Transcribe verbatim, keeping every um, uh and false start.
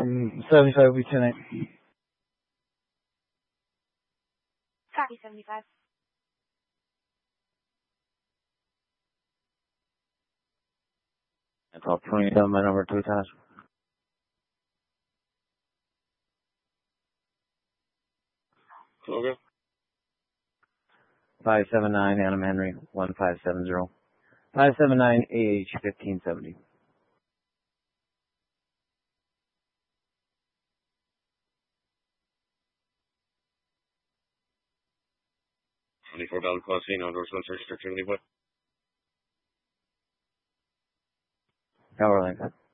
Um, seventy-five will be ten eight. Copy, seventy-five. That's all twenty-seven, my number two times. Okay. five seven nine, Adam Henry, one five seven zero. five seven nine, A H, fifteen seventy. twenty-four Bell Class C, no doors, no search, restriction, leave what? Power link.